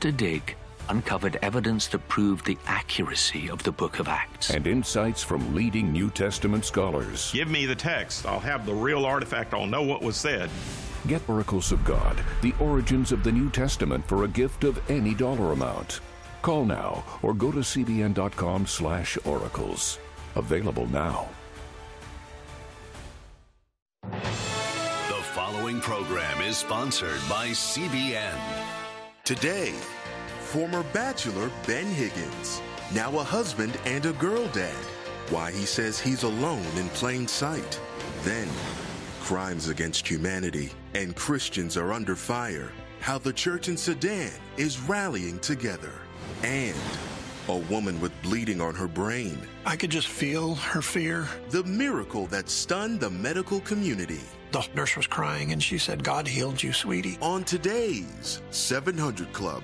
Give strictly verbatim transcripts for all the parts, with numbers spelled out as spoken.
To dig uncovered evidence that proved the accuracy of the book of Acts. And insights from leading New Testament scholars. Give me the text. I'll have the real artifact. I'll know what was said. Get Oracles of God, the origins of the New Testament for a gift of any dollar amount. Call now or go to c b n dot com slash oracles. Available now. The following program is sponsored by C B N. Today, former bachelor Ben Higgins, now a husband and a girl dad. Why he says he's alone in plain sight. Then, crimes against humanity and Christians are under fire. How the church in Sudan is rallying together. And a woman with bleeding on her brain. I could just feel her fear. The miracle that stunned the medical community. The nurse was crying and she said, "God healed you, sweetie." On today's seven hundred Club.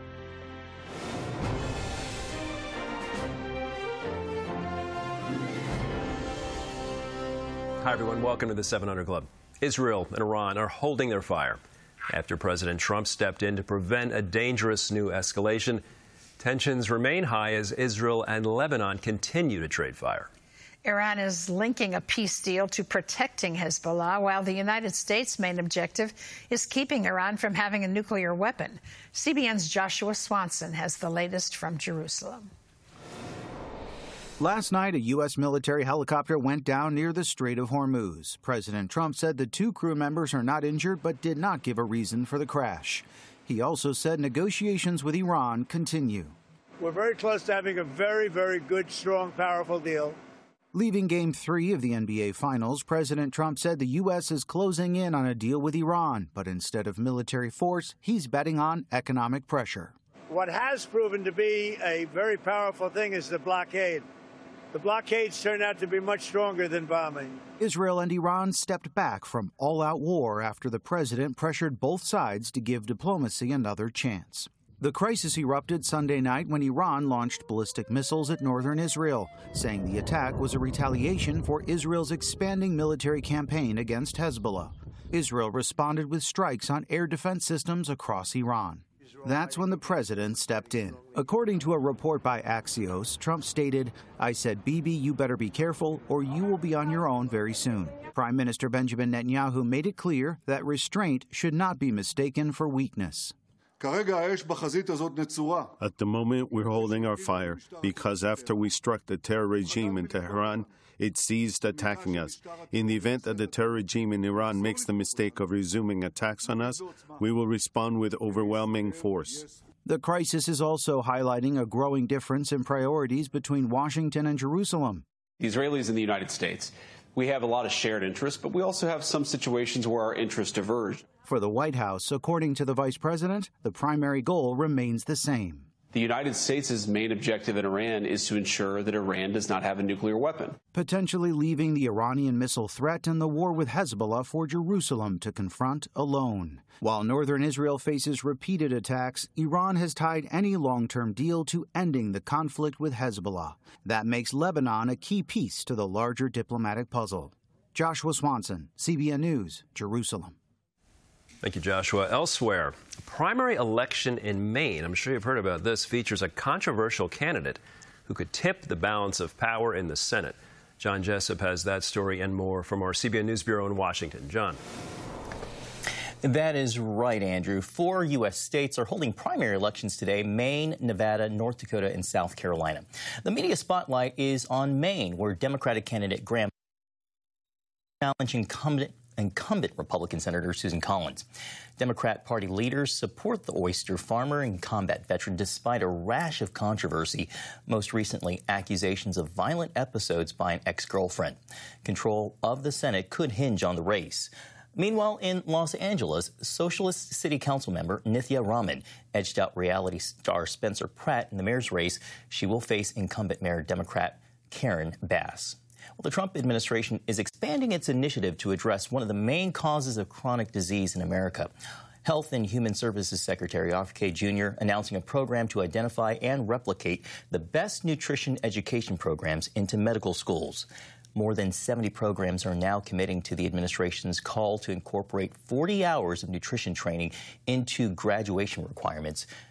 Hi, everyone. Welcome to the seven hundred Club. Israel and Iran are holding their fire after President Trump stepped in to prevent a dangerous new escalation. Tensions remain high as Israel and Lebanon continue to trade fire. Iran is linking a peace deal to protecting Hezbollah, while the United States' main objective is keeping Iran from having a nuclear weapon. C B N's Joshua Swanson has the latest from Jerusalem. Last night, a U S military helicopter went down near the Strait of Hormuz. President Trump said the two crew members are not injured but did not give a reason for the crash. He also said negotiations with Iran continue. We're very close to having a very, very good, strong, powerful deal. Leaving Game three of the N B A Finals, President Trump said the U S is closing in on a deal with Iran, but instead of military force, he's betting on economic pressure. What has proven to be a very powerful thing is the blockade. The blockades turned out to be much stronger than bombing. Israel and Iran stepped back from all-out war after the president pressured both sides to give diplomacy another chance. The crisis erupted Sunday night when Iran launched ballistic missiles at northern Israel, saying the attack was a retaliation for Israel's expanding military campaign against Hezbollah. Israel responded with strikes on air defense systems across Iran. That's when the president stepped in. According to a report by Axios, Trump stated, "I said, Bibi, you better be careful or you will be on your own very soon." Prime Minister Benjamin Netanyahu made it clear that restraint should not be mistaken for weakness. At the moment, we're holding our fire because after we struck the terror regime in Tehran, it ceased attacking us. In the event that the terror regime in Iran makes the mistake of resuming attacks on us, we will respond with overwhelming force. The crisis is also highlighting a growing difference in priorities between Washington and Jerusalem. The Israelis and the United States, we have a lot of shared interests, but we also have some situations where our interests diverge. For the White House, according to the vice president, the primary goal remains the same. The United States' main objective in Iran is to ensure that Iran does not have a nuclear weapon. Potentially leaving the Iranian missile threat and the war with Hezbollah for Jerusalem to confront alone. While northern Israel faces repeated attacks, Iran has tied any long-term deal to ending the conflict with Hezbollah. That makes Lebanon a key piece to the larger diplomatic puzzle. Joshua Swanson, C B N News, Jerusalem. Thank you, Joshua. Elsewhere, a primary election in Maine, I'm sure you've heard about this, features a controversial candidate who could tip the balance of power in the Senate. John Jessup has that story and more from our C B N News Bureau in Washington. John. That is right, Andrew. Four U S states are holding primary elections today: Maine, Nevada, North Dakota, and South Carolina. The media spotlight is on Maine, where Democratic candidate Graham challenging incumbent incumbent Republican Senator Susan Collins. Democrat Party leaders support the oyster farmer and combat veteran despite a rash of controversy, most recently accusations of violent episodes by an ex-girlfriend. Control of the Senate could hinge on the race. Meanwhile, in Los Angeles, Socialist City Council member Nithya Raman edged out reality star Spencer Pratt in the mayor's race. She will face incumbent mayor Democrat Karen Bass. Well, the Trump administration is expanding its initiative to address one of the main causes of chronic disease in America. Health and Human Services Secretary R F K Junior announcing a program to identify and replicate the best nutrition education programs into medical schools. More than seventy programs are now committing to the administration's call to incorporate forty hours of nutrition training into graduation requirements.